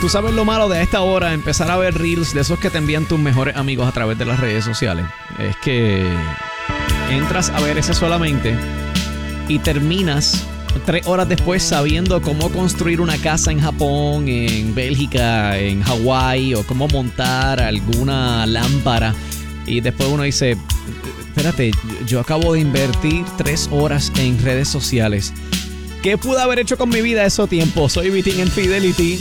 Tú sabes lo malo de a esta hora empezar a ver reels de esos que te envían tus mejores amigos a través de las redes sociales. Es que entras a ver ese solamente y terminas 3 horas después sabiendo cómo construir una casa en Japón, en Bélgica, en Hawái, o cómo montar alguna lámpara. Y después uno dice, espérate, yo acabo de invertir 3 horas en redes sociales. ¿Qué pude haber hecho con mi vida esos tiempos? Soy Vitín en Fidelity.